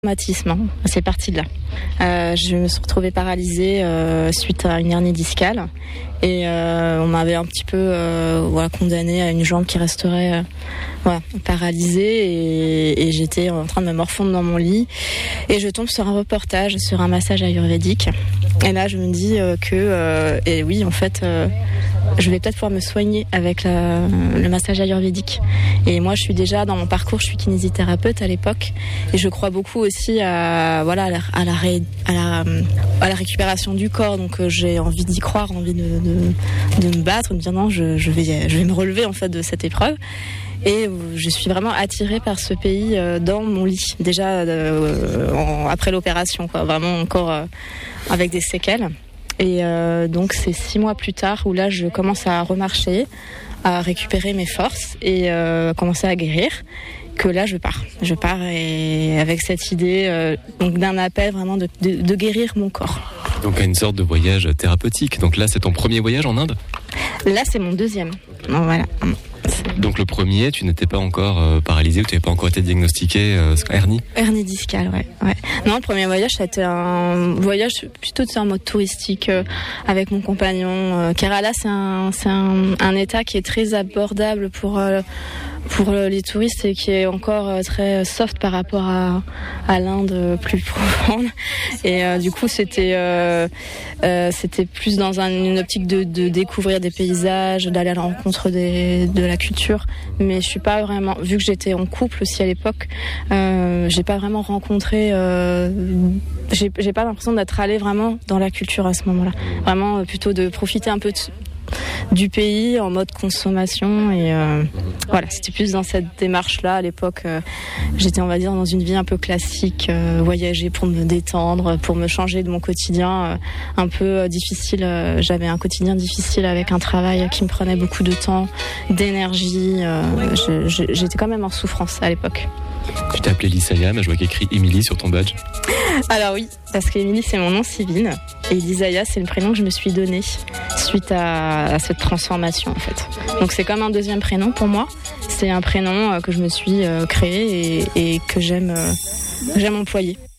Traumatisme, c'est parti de là. Je me suis retrouvée paralysée suite à une hernie discale et on m'avait un petit peu condamnée à une jambe qui resterait paralysée et j'étais en train de me morfondre dans mon lit et je tombe sur un reportage sur un massage ayurvédique et là je me dis je vais peut-être pouvoir me soigner avec le massage ayurvédique. Et moi, je suis déjà dans mon parcours, je suis kinésithérapeute à l'époque, et je crois beaucoup aussi à la récupération du corps. Donc, j'ai envie d'y croire, envie de me battre, de me dire non, je vais me relever en fait de cette épreuve. Et je suis vraiment attirée par ce pays dans mon lit, déjà après l'opération, vraiment encore avec des séquelles. Et donc c'est 6 mois plus tard où là je commence à remarcher, à récupérer mes forces et commencer à guérir, que là je pars et avec cette idée d'un appel vraiment de guérir mon corps. Donc à une sorte de voyage thérapeutique. Donc là c'est ton premier voyage en Inde ? Là c'est mon deuxième. Voilà. Donc le premier, tu n'étais pas encore paralysée ou tu n'avais pas encore été diagnostiquée hernie ? Hernie discale, ouais. Non, le premier voyage, c'était un voyage plutôt en mode touristique avec mon compagnon. Kerala, c'est un état qui est très abordable pour les touristes et qui est encore très soft par rapport à l'Inde plus profonde. Et du coup, c'était plus dans une optique de découvrir des paysages, d'aller à la rencontre de la culture. Mais je suis pas vraiment, vu que j'étais en couple aussi à l'époque, j'ai pas vraiment rencontré. J'ai pas l'impression d'être allée vraiment dans la culture à ce moment-là. Vraiment plutôt de profiter un peu du pays en mode consommation et c'était plus dans cette démarche-là à l'époque. J'étais, on va dire, dans une vie un peu classique, voyager pour me détendre, pour me changer de mon quotidien un peu difficile. J'avais un quotidien difficile avec un travail qui me prenait beaucoup de temps, d'énergie. J'étais quand même en souffrance à l'époque. Tu t'es appelée Lisaya, mais je vois qu'écrit Émilie sur ton badge. Alors oui, parce qu'Émilie c'est mon nom civil et Lisaya c'est le prénom que je me suis donné suite à cette transformation en fait. Donc c'est comme un deuxième prénom pour moi. C'est un prénom que je me suis créé et que j'aime employer.